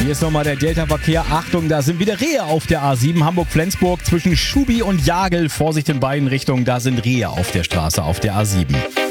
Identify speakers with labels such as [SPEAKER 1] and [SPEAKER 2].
[SPEAKER 1] Hier ist nochmal der Delta-Verkehr. Achtung, da sind wieder Rehe auf der A7 Hamburg-Flensburg zwischen Schubi und Jagel. Vorsicht in beiden Richtungen, da sind Rehe auf der Straße auf der A7.